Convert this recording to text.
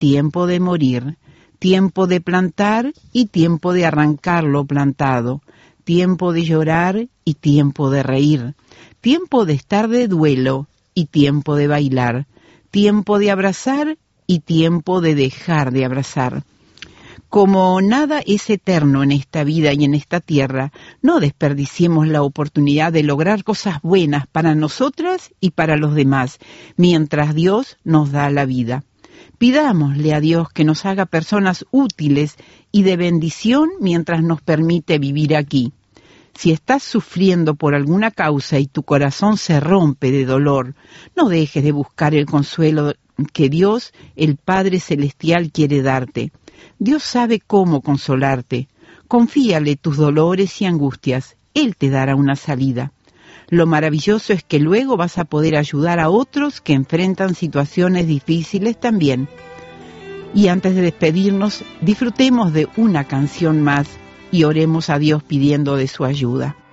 tiempo de morir, tiempo de plantar y tiempo de arrancar lo plantado, tiempo de llorar y tiempo de reír, tiempo de estar de duelo y tiempo de bailar, tiempo de abrazar y tiempo de dejar de abrazar. Como nada es eterno en esta vida y en esta tierra, no desperdiciemos la oportunidad de lograr cosas buenas para nosotras y para los demás, mientras Dios nos da la vida. Pidámosle a Dios que nos haga personas útiles y de bendición mientras nos permite vivir aquí. Si estás sufriendo por alguna causa y tu corazón se rompe de dolor, no dejes de buscar el consuelo que Dios, el Padre Celestial, quiere darte. Dios sabe cómo consolarte. Confíale tus dolores y angustias. Él te dará una salida. Lo maravilloso es que luego vas a poder ayudar a otros que enfrentan situaciones difíciles también. Y antes de despedirnos, disfrutemos de una canción más y oremos a Dios pidiendo de su ayuda.